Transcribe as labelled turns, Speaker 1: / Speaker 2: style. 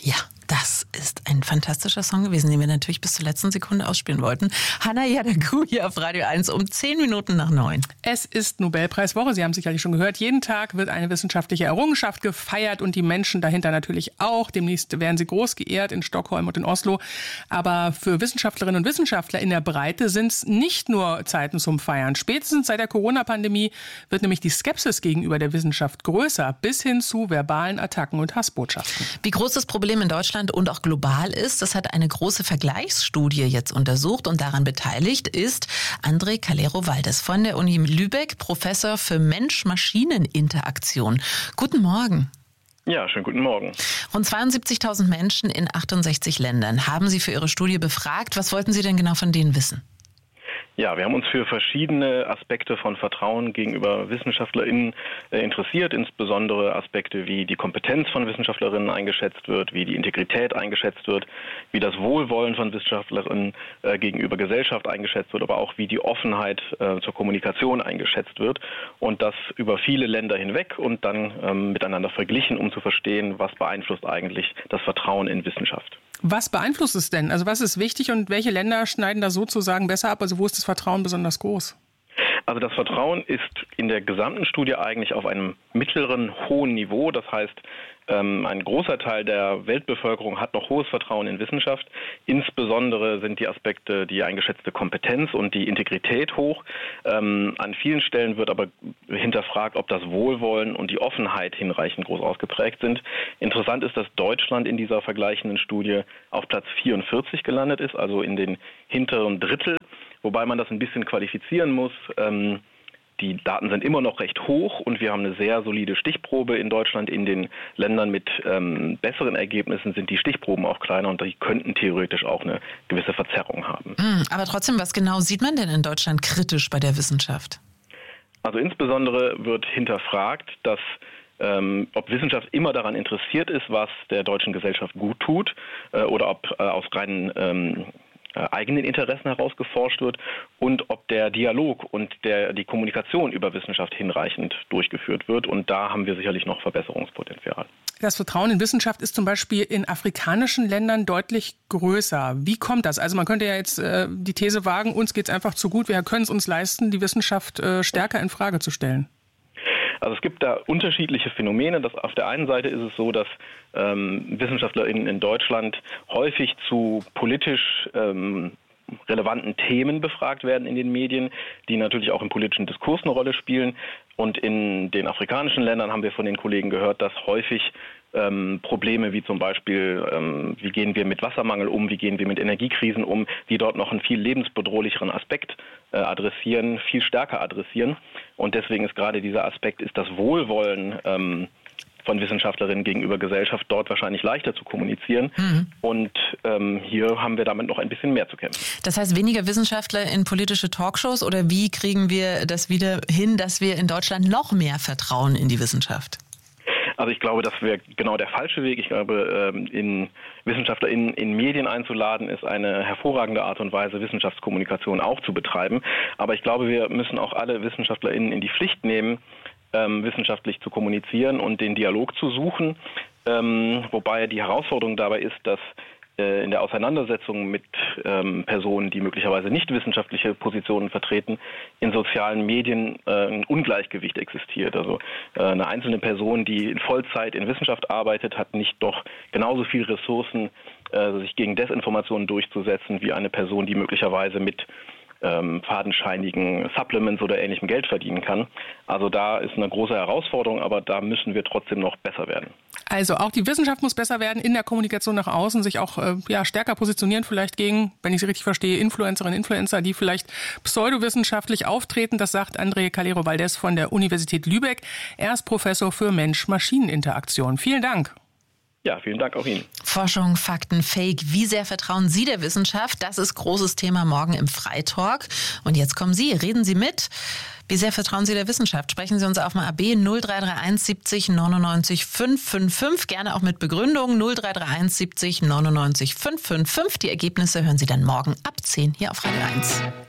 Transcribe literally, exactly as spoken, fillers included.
Speaker 1: Ja, das ist ein fantastischer Song gewesen, den wir natürlich bis zur letzten Sekunde ausspielen wollten. Hannah Yadagu hier auf Radio eins um zehn Minuten nach neun.
Speaker 2: Es ist Nobelpreiswoche, Sie haben es sicherlich schon gehört. Jeden Tag wird eine wissenschaftliche Errungenschaft gefeiert und die Menschen dahinter natürlich auch. Demnächst werden sie groß geehrt in Stockholm und in Oslo. Aber für Wissenschaftlerinnen und Wissenschaftler in der Breite sind es nicht nur Zeiten zum Feiern. Spätestens seit der Corona-Pandemie wird nämlich die Skepsis gegenüber der Wissenschaft größer, bis hin zu verbalen Attacken und Hassbotschaften.
Speaker 1: Wie groß das Problem in Deutschland und auch global ist, das hat eine große Vergleichsstudie jetzt untersucht und daran beteiligt ist André Calero-Valdez von der Uni Lübeck, Professor für Mensch-Maschinen-Interaktion. Guten Morgen.
Speaker 3: Ja, schönen guten Morgen.
Speaker 1: Rund zweiundsiebzigtausend Menschen in achtundsechzig Ländern haben Sie für Ihre Studie befragt. Was wollten Sie denn genau von denen wissen?
Speaker 3: Ja, wir haben uns für verschiedene Aspekte von Vertrauen gegenüber WissenschaftlerInnen äh, interessiert, insbesondere Aspekte wie die Kompetenz von WissenschaftlerInnen eingeschätzt wird, wie die Integrität eingeschätzt wird, wie das Wohlwollen von WissenschaftlerInnen äh, gegenüber Gesellschaft eingeschätzt wird, aber auch wie die Offenheit äh, zur Kommunikation eingeschätzt wird und das über viele Länder hinweg und dann ähm, miteinander verglichen, um zu verstehen, was beeinflusst eigentlich das Vertrauen in Wissenschaft.
Speaker 2: Was beeinflusst es denn? Also was ist wichtig und welche Länder schneiden da sozusagen besser ab? Also wo ist das Vertrauen besonders groß?
Speaker 3: Also das Vertrauen ist in der gesamten Studie eigentlich auf einem mittleren, hohen Niveau. Das heißt, ähm, ein großer Teil der Weltbevölkerung hat noch hohes Vertrauen in Wissenschaft. Insbesondere sind die Aspekte, die eingeschätzte Kompetenz und die Integrität hoch. Ähm, an vielen Stellen wird aber hinterfragt, ob das Wohlwollen und die Offenheit hinreichend groß ausgeprägt sind. Interessant ist, dass Deutschland in dieser vergleichenden Studie auf Platz vierundvierzig gelandet ist, also in den hinteren Drittel. Wobei man das ein bisschen qualifizieren muss. Ähm, die Daten sind immer noch recht hoch und wir haben eine sehr solide Stichprobe in Deutschland. In den Ländern mit ähm, besseren Ergebnissen sind die Stichproben auch kleiner und die könnten theoretisch auch eine gewisse Verzerrung haben.
Speaker 1: Aber trotzdem, was genau sieht man denn in Deutschland kritisch bei der Wissenschaft?
Speaker 3: Also insbesondere wird hinterfragt, dass Ähm, ob Wissenschaft immer daran interessiert ist, was der deutschen Gesellschaft gut tut äh, oder ob äh, aus reinen ähm, äh, eigenen Interessen heraus geforscht wird und ob der Dialog und der, die Kommunikation über Wissenschaft hinreichend durchgeführt wird. Und da haben wir sicherlich noch Verbesserungspotenzial.
Speaker 2: Das Vertrauen in Wissenschaft ist zum Beispiel in afrikanischen Ländern deutlich größer. Wie kommt das? Also man könnte ja jetzt äh, die These wagen, uns geht es einfach zu gut, wir können es uns leisten, die Wissenschaft äh, stärker in Frage zu stellen.
Speaker 3: Also es gibt da unterschiedliche Phänomene. Das, auf der einen Seite ist es so, dass ähm, WissenschaftlerInnen in Deutschland häufig zu politisch ähm, relevanten Themen befragt werden in den Medien, die natürlich auch im politischen Diskurs eine Rolle spielen. Und in den afrikanischen Ländern haben wir von den Kollegen gehört, dass häufig ähm, Probleme wie zum Beispiel, ähm, wie gehen wir mit Wassermangel um, wie gehen wir mit Energiekrisen um, die dort noch einen viel lebensbedrohlicheren Aspekt äh, adressieren, viel stärker adressieren. Und deswegen ist gerade dieser Aspekt, ist das Wohlwollen ähm, von Wissenschaftlerinnen gegenüber Gesellschaft dort wahrscheinlich leichter zu kommunizieren. Mhm. Und ähm, hier haben wir damit noch ein bisschen mehr zu kämpfen.
Speaker 1: Das heißt, weniger Wissenschaftler in politische Talkshows oder wie kriegen wir das wieder hin, dass wir in Deutschland noch mehr Vertrauen in die Wissenschaft?
Speaker 3: Also ich glaube, das wäre genau der falsche Weg. Ich glaube, in WissenschaftlerInnen in Medien einzuladen, ist eine hervorragende Art und Weise, Wissenschaftskommunikation auch zu betreiben. Aber ich glaube, wir müssen auch alle WissenschaftlerInnen in die Pflicht nehmen, ähm, wissenschaftlich zu kommunizieren und den Dialog zu suchen. Ähm, wobei die Herausforderung dabei ist, dass äh, in der Auseinandersetzung mit ähm, Personen, die möglicherweise nicht wissenschaftliche Positionen vertreten, in sozialen Medien äh, ein Ungleichgewicht existiert. Also äh, eine einzelne Person, die in Vollzeit in Wissenschaft arbeitet, hat nicht doch genauso viele Ressourcen, äh, sich gegen Desinformationen durchzusetzen, wie eine Person, die möglicherweise mit ähm, fadenscheinigen Supplements oder ähnlichem Geld verdienen kann. Also da ist eine große Herausforderung, aber da müssen wir trotzdem noch besser werden.
Speaker 2: Also auch die Wissenschaft muss besser werden in der Kommunikation nach außen, sich auch äh, ja, stärker positionieren vielleicht gegen, wenn ich Sie richtig verstehe, Influencerinnen, Influencer, die vielleicht pseudowissenschaftlich auftreten. Das sagt André Calero-Valdez von der Universität Lübeck. Er ist Professor für Mensch-Maschinen-Interaktion. Vielen Dank.
Speaker 3: Ja, vielen Dank auch Ihnen.
Speaker 1: Forschung, Fakten, Fake. Wie sehr vertrauen Sie der Wissenschaft? Das ist großes Thema morgen im Freitalk. Und jetzt kommen Sie, reden Sie mit. Wie sehr vertrauen Sie der Wissenschaft? Sprechen Sie uns auf dem A B null drei drei eins siebzig neunundneunzig fünf fünf fünf. Gerne auch mit Begründung null drei drei eins siebzig neunundneunzig fünf fünf fünf. Die Ergebnisse hören Sie dann morgen ab zehn hier auf Radio eins.